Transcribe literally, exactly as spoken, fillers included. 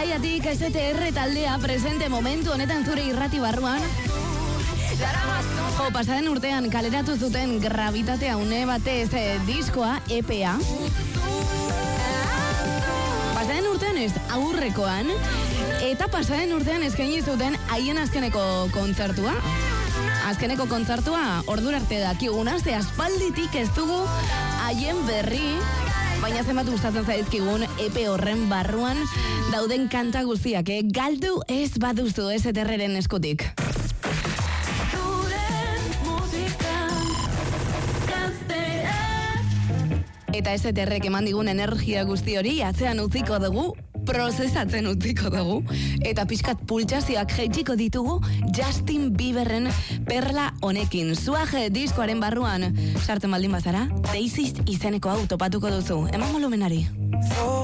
Bizkaiatik S T R taldea presente momentu honetan zure irrati barruan. Jo, pasaden urtean kaleratu zuten Gravitatea une batez eh, diskoa, E P A. Pasaden urtean ez, aurrekoan. Eta pasaden urtean eskaini zuten haien azkeneko kontzertua. Azkeneko kontzertua ordura arte dakiguna, ze aspalditik ez dugu haien berri, baina zenbat gustatzen zaizkigun E P horren barruan dauden kanta guztiak, eh? Galdu ez baduzu S T R-ren eskutik. Eta S T R-ek eman digun energia guzti hori atzean utziko dugu, prozesatzen utziko dugu, eta pixkat pultsazioak jaitsiko ditugu Justin Bieberren perla honekin. Suaje diskoaren barruan sartzen baldin bazara, Daisies izeneko hau topatuko duzu. Eman volumenari.